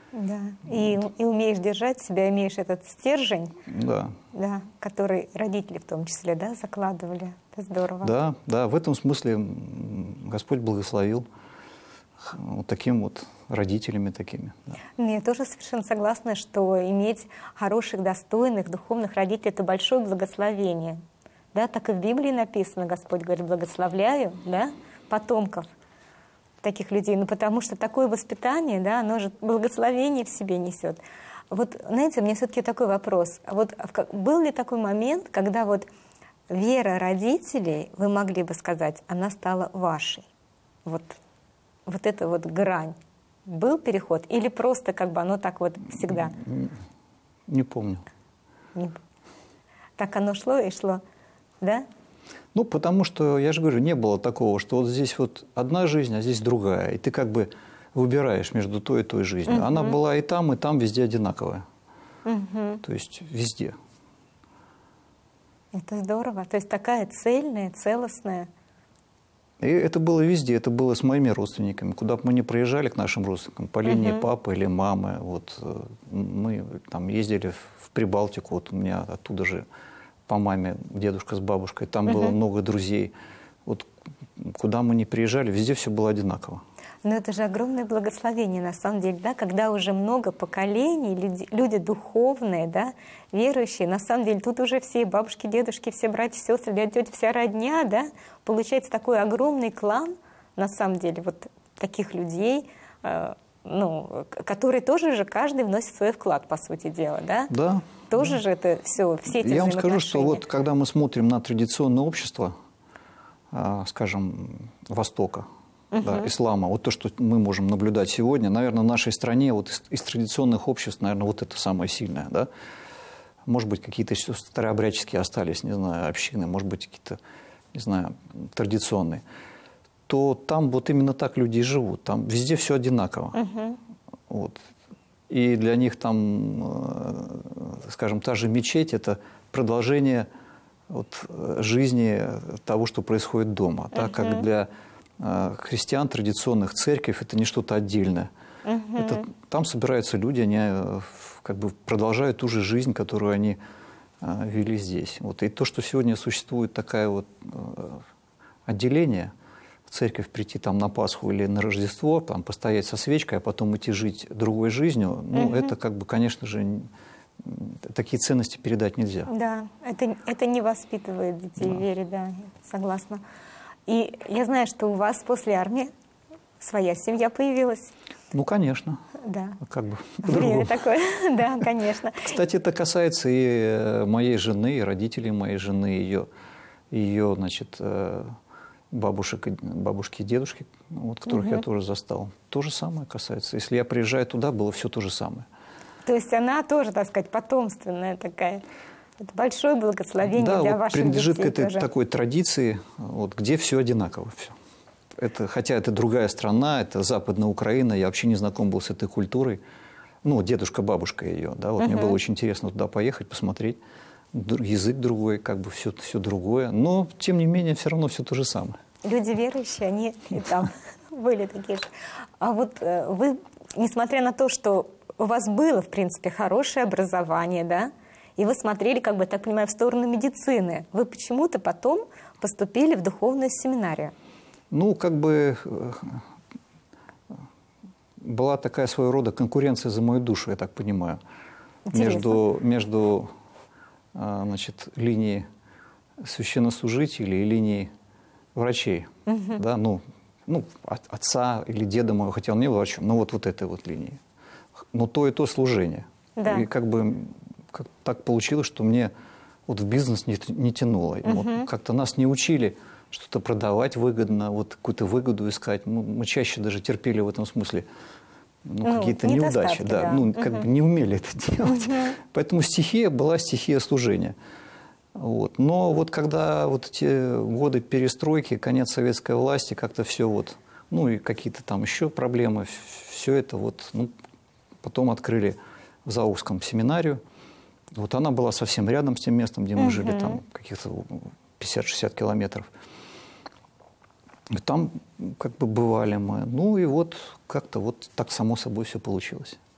Да. И умеешь держать себя, имеешь этот стержень, Да. Да, который родители в том числе, да, закладывали. Это здорово. Да, да, в этом смысле Господь благословил вот таким вот родителями такими. Да. Я тоже совершенно согласна, что иметь хороших, достойных, духовных родителей — это большое благословение. Да, так и в Библии написано, Господь говорит: благословляю, да, потомков таких людей. Ну, потому что такое воспитание, да, оно же благословение в себе несет. Вот, знаете, у меня все-таки такой вопрос. Вот был ли такой момент, когда вот вера родителей, вы могли бы сказать, она стала вашей? Вот эта вот грань. Был переход? Или просто как бы оно так вот всегда? Не помню. Так оно шло и шло, да? Ну, потому что, я же говорю, не было такого, что вот здесь вот одна жизнь, а здесь другая. И ты как бы выбираешь между той и той жизнью. Она была и там, везде одинаковая. То есть везде. Это здорово. То есть такая цельная, целостная. И это было везде. Это было с моими родственниками. Куда бы мы ни проезжали к нашим родственникам, по линии папы или мамы. Вот, мы там ездили в Прибалтику. Вот у меня оттуда же по маме дедушка с бабушкой. Там было много друзей. Вот куда мы ни приезжали, везде все было одинаково. Но это же огромное благословение, на самом деле, да, когда уже много поколений, люди духовные, да, верующие, на самом деле, тут уже все бабушки, дедушки, все братья, сестры, дядя, тетя, вся родня, да, получается такой огромный клан, на самом деле, вот таких людей, ну, которые тоже же каждый вносит свой вклад, по сути дела, да? Да. Тоже же это все эти взаимоотношения. Я вам скажу, что вот когда мы смотрим на традиционное общество, скажем, Востока, да, ислама, вот то, что мы можем наблюдать сегодня, наверное, в нашей стране вот из традиционных обществ, наверное, вот это самое сильное, да. Может быть, какие-то старообрядческие остались, не знаю, общины, может быть, какие-то, не знаю, традиционные. То там вот именно так люди и живут. Там везде все одинаково. Вот. И для них там, скажем, та же мечеть – это продолжение вот жизни того, что происходит дома. Так как для христиан традиционных церковь – это не что-то отдельное. Это, там собираются люди, они как бы продолжают ту же жизнь, которую они вели здесь. Вот. И то, что сегодня существует такое вот отделение, в церковь прийти там на Пасху или на Рождество, там постоять со свечкой, а потом идти жить другой жизнью, ну, это как бы, конечно же, такие ценности передать нельзя. Да, это не воспитывает детей в вере, да, согласна. И я знаю, что у вас после армии своя семья появилась. Ну, конечно. Да. Как бы время такое, да, конечно. Кстати, это касается и моей жены, и родителей моей жены, ее, значит, бабушки и дедушки, вот, которых я тоже застал. То же самое касается. Если я приезжаю туда, было все то же самое. То есть она тоже, так сказать, потомственная такая. Это большое благословение для вот ваших детей. Да, принадлежит к этой тоже такой традиции, вот, где все одинаково. Все. Это, хотя это другая страна, это Западная Украина, я вообще не знаком был с этой культурой. Ну, дедушка, бабушка ее, да, вот мне было очень интересно туда поехать, посмотреть. Язык другой, как бы все другое. Но, тем не менее, все равно все то же самое. Люди верующие, они и там были такие. А вот вы, несмотря на то, что у вас было, в принципе, хорошее образование, да, и вы смотрели, как бы, так понимаю, в сторону медицины, вы почему-то потом поступили в духовную семинарию. Ну, как бы была такая своего рода конкуренция за мою душу, я так понимаю. Между значит, линией священнослужителей и линией врачей. Да, ну, отца или деда моего, хотя он не был врачом, но вот этой вот линии. Но то и то служение. Да. И как бы так получилось, что мне вот в бизнес не тянуло. Вот как-то нас не учили что-то продавать выгодно, вот какую-то выгоду искать. Мы чаще даже терпели в этом смысле какие-то неудачи. Да. Как бы не умели это делать. Поэтому стихия была стихия служения. Вот. Но вот когда вот эти годы перестройки, конец советской власти, как-то все вот, и какие-то там еще проблемы, все это вот, потом открыли в Заокском семинарию. Вот она была совсем рядом с тем местом, где мы жили, там каких-то 50-60 километров. Там как бы бывали мы. Ну и вот как-то вот так само собой все получилось.